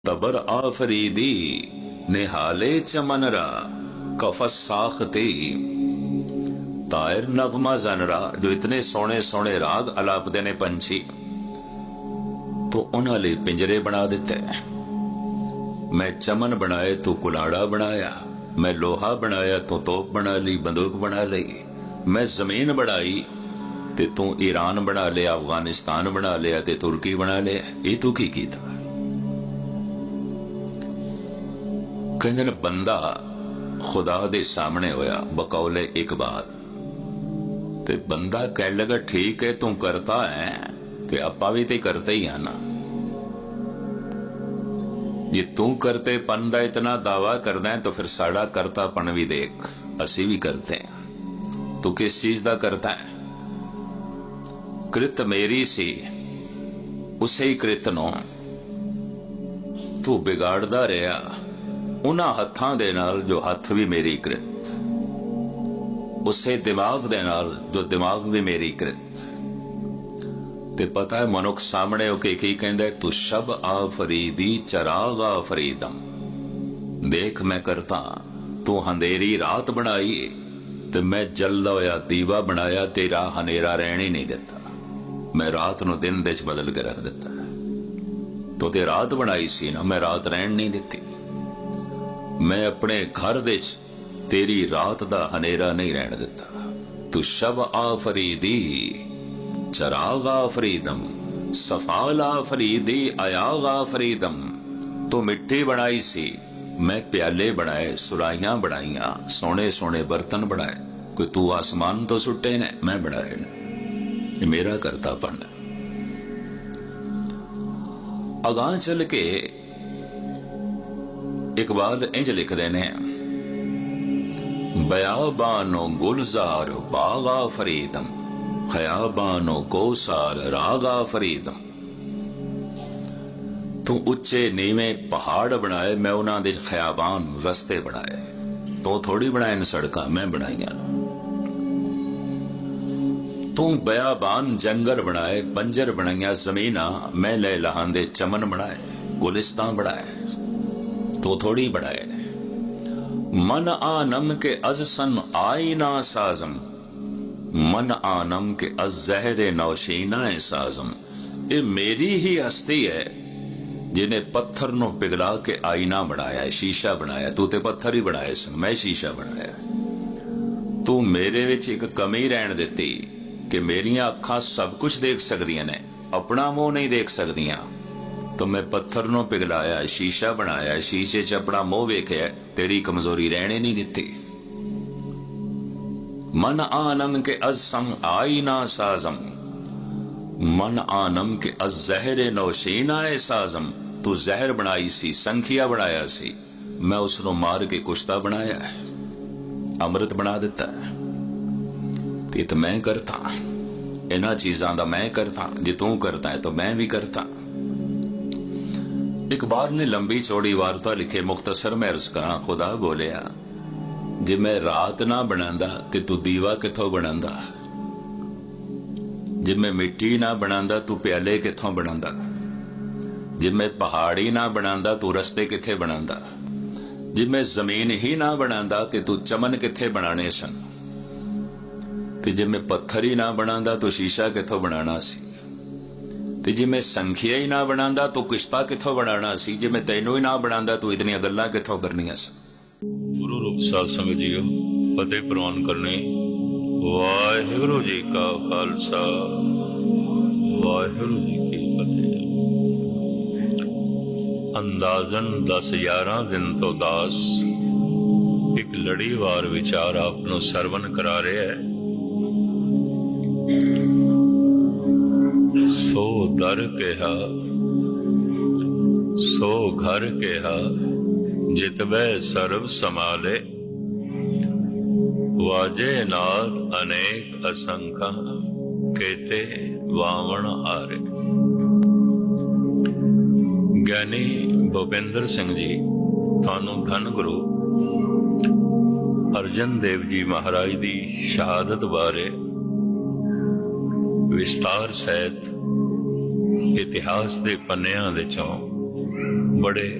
तबर आफरीदी निहाले चमनरा कफस साखते तायर नगमा genre. जो इतने सोने सोने राग अलापदे ने पंछी, तो उन्होंने पिंजरे बना दिते। मैं चमन बनाए तो कुलाड़ा बनाया, मैं लोहा बनाया तो तोप बना ली, बंदूक बना ली। मैं जमीन बनाई ते तू ईरान बना लिया, अफगानिस्तान बना लिया ते तुर्की बना लिया। ये तू की कीता? कहते ने बंदा खुदा दे सामने होया बकौले इकबाल, ते बंदा कह लगा ठीक है तू करता है ते आपा भी ते करते ही है ना। ये तू करते पन का इतना दावा करना है तो फिर साड़ा करतापन भी देख, असी भी करते हैं। तू किस चीज का करता है? कृत मेरी सी, उसे ही कृत नो तू बिगाड़दा रहा उन्हां हत्थां दे नाल जो हथ भी मेरी कृत, उसे दिमाग दे नाल जो दिमाग भी मेरी कृत। ते पता है मनुख सामने होके की कहंदा है, तू शब आफरीदी चराग आफरीदम। देख मैं करता, तू अंधेरी रात बनाई ते मैं जलदा होया दीवा बनाया, तेरा हनेरा रहन ही नहीं देता। मैं रात नूं दिन दे च बदल के रख दिता। तो ते रात बनाई सी ना, मैं रात रहन नहीं दिती। मैं अपने घर दे च तेरी रात दा हनेरा नहीं रहन दिता। तू शब आफरीदी चराग आफरीदम, सफाल आफरीदी अयाग आफरीदम। तू मिट्टी बनाई सी, मैं प्याले बनाए, सुराइयां बनाइया, सोने सोने बर्तन बनाए। कोई तू आसमान तो सुट्टे ने, मैं बनाए ने। ये मेरा करतापन है। अगां चल के इकबाल इंज लिखते ने, बयाबानो गुलजार बागा फरीदम, खयाबानो कोसार रागा फरीदम। तू उच्चे नीवे पहाड़ बनाए, मैं उन्हां दे खयाबान रस्ते बनाए। तो थोड़ी बनाए न सड़कां, मैं बनाइया। तू बयाबान जंगल बनाए, बंजर बनाइया जमीना, मैं ले लहां दे चमन बनाए, गुलिस्तान बनाए। तो थोड़ी बढ़ाए ने। मन आनम के अज सन आईना साजम, मन आनम के अज जहरे नौशीना साजम। ये मेरी ही हस्ती है जिन्हें पत्थर नो पिघला के आईना बनाया, शीशा बनाया। तू ते पत्थर ही बनाए सन, मैं शीशा बनाया। तू मेरे विच एक कमी रहन दिती कि मेरियां अखां सब कुछ देख सकदियां ने, अपना मुंह नहीं देख सकदियां। तो मैं पत्थर नो पिघलाया, शीशा बनाया, शीशे च अपना मुंह वेख्या, तेरी कमजोरी रहने नहीं दिती। मन आनम के अज संग आईना साजम, मन आनम के अज जहरे नौशीना साजम। तू जहर बनाई सी, संखिया बनाया सी, मैं उसनों मार के कुश्ता बनाया है, अमृत बना दिता है। तो मैं करता, इन्हां चीजां दा मैं करता। जे तू करता है तो मैं भी करता। इकबाल ने लंबी चौड़ी वार्ता लिखे, मुख्तसर में अर्ज करा। खुदा बोलिया, जे मैं रात ना बनांदा ते तू दीवा किथों बनांदा? जे मैं मिट्टी ना बनांदा तू प्याले किथों बनांदा? जे मैं पहाड़ी ना बनांदा तू रस्ते किथे बनांदा? जे मैं जमीन ही ना बनांदा ते तू चमन किथे बनाने सन? ते जे मैं पत्थर ही ना बनांदा तो शीशा किथों बनाना सी? ते जे मैं संखिया ही ना बनांदा तो किश्ता किथों बनाना सी? जे मैं तैनू ही ना बनांदा तो इतनी गल्लां किथों करनियां सन? गुरु रूप साध संगत जीओ, फतेह प्रवान करने। वाहिगुरु जी का खालसा, वाहिगुरु जी की फतेह। अंदाजन 10-11 दिन तो दास एक लड़ीवार विचार आपनों सरवण करा रहे है। सो दर केहा, सो घर केहा, जितबै सर्व समाले। वाजे नाथ अनेक असंख्य, केते वावण हारे। ज्ञानी भूपेंद्र सिंह जी थानू धन गुरु अर्जन देव जी महाराज दी शहादत बारे विस्तार सहित इतिहास के पन्नियां दे चों ਬੜੇ